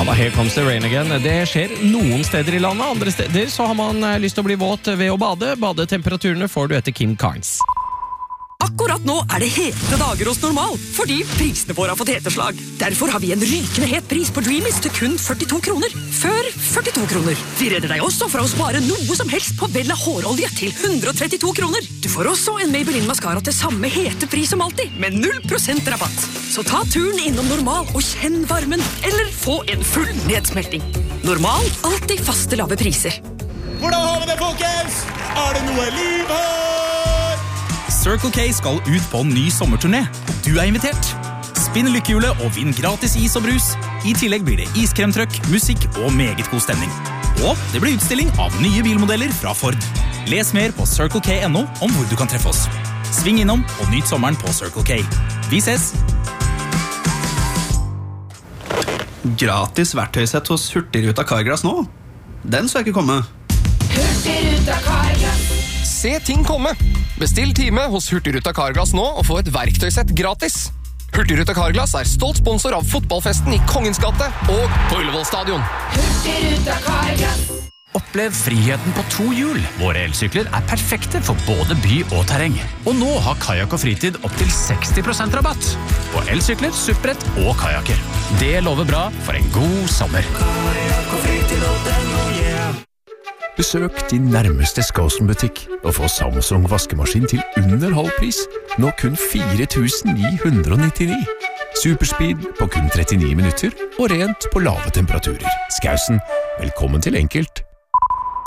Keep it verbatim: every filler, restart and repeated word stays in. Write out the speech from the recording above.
Ja da, here comes the rain again. Det skjer noen steder i landet, andre steder så har man lyst til å bli våt ved å bade. Badetemperaturene får du etter Kim Carnes. Akkurat nå er det hete dager hos Normal, fordi prisene våre har fått heteslag. Derfor har vi en rykende het pris på Dreamies til kun førtito kroner. Før førtito kroner. Vi redder deg også fra å spare noe som helst på Bella hårolje til hundre og trettito kroner. Du får også en Maybelline Mascara til samme hete pris som alltid, med null prosent rabatt. Så ta turen innom Normal og kjenn varmen, eller få en full nedsmelting. Normal, alltid faste lave priser. Hvordan har vi det, folkens? Er det noe liv her? Circle K skal ut på en ny sommerturné, og du er invitert. Spinn lykkehjulet og vinn gratis is og brus. I tillegg blir det iskremtrøkk, musikk og meget god stemning. Og det blir utstilling av nye bilmodeller fra Ford. Les mer på circle k punktum no om hvor du kan treffe oss. Sving innom og nyt sommeren på Circle K. Vi ses! Gratis verktøysett hos Hurtigruta Carglass nå. Den så jeg ikke komme. Hurtigruta Carglass. Se ting komme. Bestill time hos Hurtigruta Carglass nå og få et verktøysett gratis. Hurtigruta Carglass er stolt sponsor av fotballfesten i Kongens gate og på Ullevål stadion. Hurtigruta Carglass. Opplev friheten på to hjul. Våre elsykler er perfekte for både by og terreng. Og nå har Kajak og Fritid opp til seksti prosent rabatt på elsykler, supprett og kajaker. Det lover bra for en god sommer. Kajak og Fritid og den og yeah. Besøk din nærmeste Skåsen-butikk og få Samsung vaskemaskin til under halv pris. Nå kun fire tusen ni hundre nittini. Superspeed på kun trettini minutter og rent på lave temperaturer. Skausen, velkommen til enkelt.